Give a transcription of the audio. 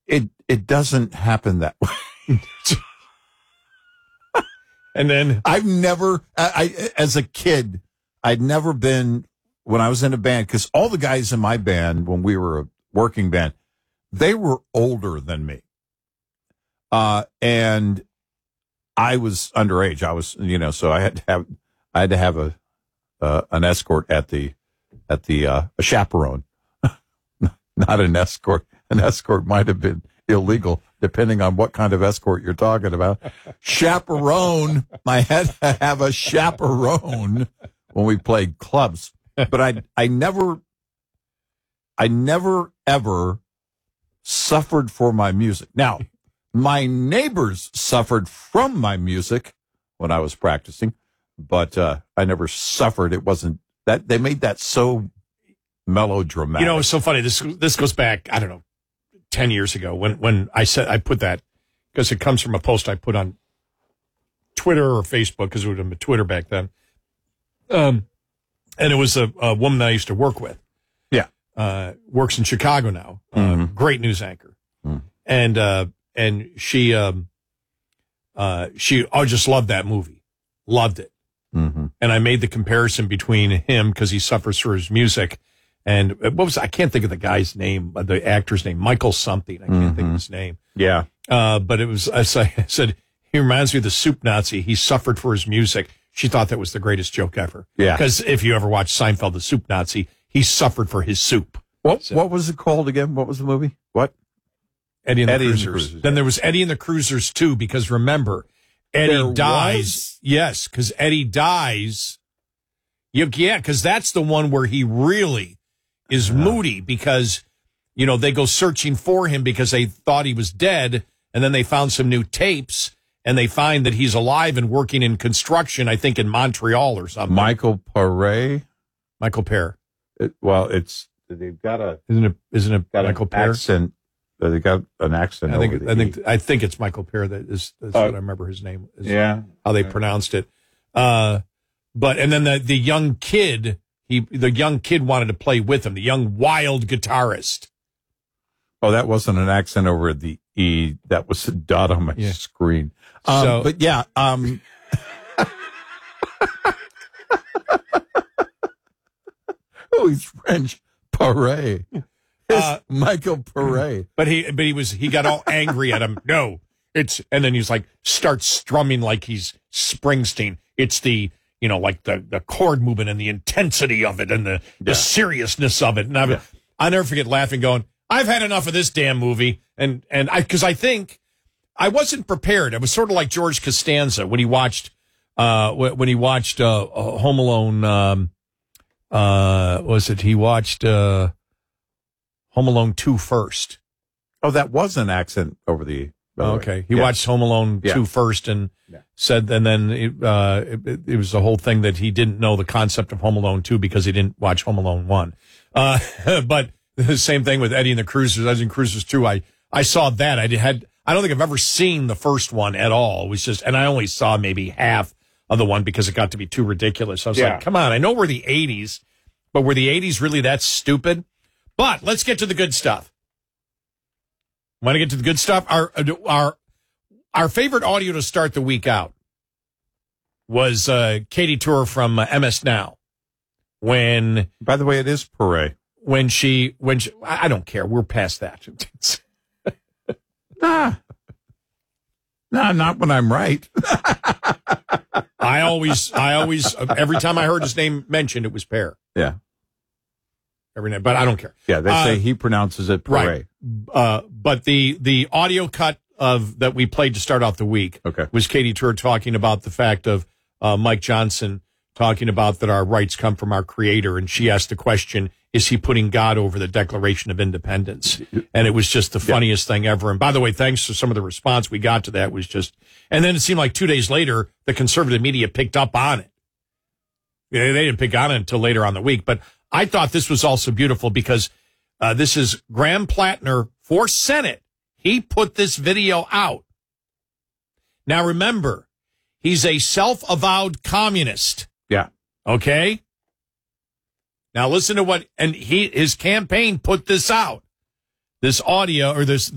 It doesn't happen that way. And then I've never, as a kid, I'd never been, when I was in a band, because all the guys in my band, when we were a working band, they were older than me. And I was underage. I was, so I had to have an escort at the a chaperone, not an escort. An escort might have been illegal, depending on what kind of escort you're talking about. Chaperone. I had to have a chaperone when we played clubs, but I never ever suffered for my music. Now, my neighbors suffered from my music when I was practicing, but I never suffered. It wasn't that they made that so melodramatic. it's so funny. This goes back, I don't know, 10 years ago when I put that, because it comes from a post I put on Twitter or Facebook, because it would have been Twitter back then. And it was a woman that I used to work with. Yeah. Works in Chicago now. Great news anchor. And she just loved that movie. Loved it. Mm-hmm. And I made the comparison between him, because he suffers for his music, and I can't think of the guy's name, the actor's name, Michael something. I can't think of his name. Yeah. But I said, he reminds me of the Soup Nazi. He suffered for his music. She thought that was the greatest joke ever. Yeah. Because if you ever watch Seinfeld, the Soup Nazi, he suffered for his soup. What was it called again? What was the movie? What? Eddie and the Cruisers. Then there was Eddie and the Cruisers too, because remember, Eddie dies. Yes, because Eddie dies. Because that's the one where he really is moody, because, they go searching for him because they thought he was dead, and then they found some new tapes, and they find that he's alive and working in construction, I think in Montreal or something. Michael Paré? Michael Paré. They've got a... Isn't it Michael Paré? Accent. They got an accent. I think it's Michael Paré. That's what I remember his name. Yeah. How they pronounced it. And then the young kid, the young kid wanted to play with him, the young wild guitarist. Oh, that wasn't an accent over the E. That was a dot on my screen. But yeah. Oh, he's French. Paré. Michael Paré. But he got all angry at him. No, and then he's like, starts strumming like he's Springsteen. It's the, like the chord movement and the intensity of it and the seriousness of it. And I never forget laughing, going, I've had enough of this damn movie. Because I think I wasn't prepared. I was sort of like George Costanza when he watched Home Alone. He watched Home Alone 2 first. Oh, that was an accent over the... okay. He watched Home Alone 2 first and said, and then it was the whole thing that he didn't know the concept of Home Alone 2 because he didn't watch Home Alone 1. But the same thing with Eddie and the Cruisers. I was in Cruisers 2. I saw that. I don't think I've ever seen the first one at all. It was just, and I only saw maybe half of the one because it got to be too ridiculous. I was like, come on, I know we're the 80s, but were the 80s really that stupid? But let's get to the good stuff. Want to get to the good stuff? Our favorite audio to start the week out was Katie Tour from MS Now. By the way, it is Paré. When she, I don't care. We're past that. Nah, not when I'm right. I always, every time I heard his name mentioned, it was Pear. Yeah. Every night, but I don't care. Yeah, they say he pronounces it Paré. Right. But the audio cut that we played to start off the week was Katie Tour talking about the fact of Mike Johnson talking about that our rights come from our Creator, and she asked the question, is he putting God over the Declaration of Independence? And it was just the funniest thing ever. And by the way, thanks to some of the response we got to that was just, and then it seemed like 2 days later, the conservative media picked up on it. They didn't pick on it until later on the week, but I thought this was also beautiful because this is Graham Plattner for Senate. He put this video out. Now remember, he's a self-avowed communist. Yeah. Okay? Now listen to his campaign put this out. This audio or this